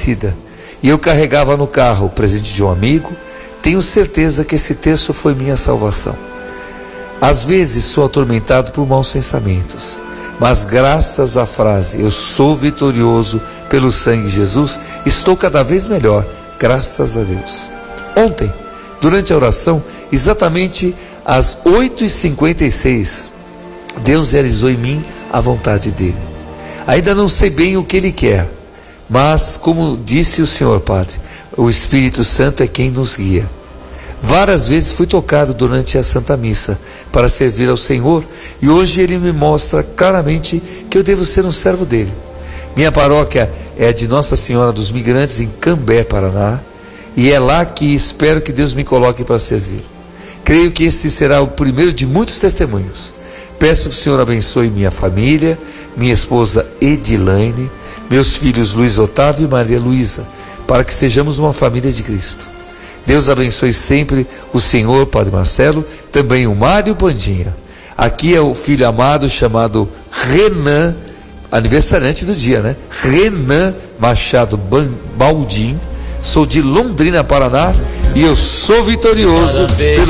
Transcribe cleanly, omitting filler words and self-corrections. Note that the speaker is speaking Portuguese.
desconhecida e eu carregava no carro o presente de um amigo, tenho certeza que esse texto foi minha salvação. Às vezes sou atormentado por maus pensamentos, mas graças à frase "eu sou vitorioso pelo sangue de Jesus", estou cada vez melhor, graças a Deus. Ontem, durante a oração, exatamente às 8h56, Deus realizou em mim a vontade dele. Ainda não sei bem o que ele quer, mas como disse o Senhor Padre, o Espírito Santo é quem nos guia. Várias vezes fui tocado durante a Santa Missa para servir ao Senhor, e hoje ele me mostra claramente que eu devo ser um servo dele. Minha paróquia é a de Nossa Senhora dos Migrantes, em Cambé, Paraná, e é lá que espero que Deus me coloque para servir. Creio que esse será o primeiro de muitos testemunhos. Peço que o Senhor abençoe minha família, minha esposa Edilaine, meus filhos Luiz Otávio e Maria Luísa, para que sejamos uma família de Cristo. Deus abençoe sempre o senhor Padre Marcelo, também o Mário Pandinha. Aqui é o filho amado chamado Renan, aniversariante do dia, né? Renan Machado Baldim. Sou de Londrina, Paraná, e eu sou vitorioso pelo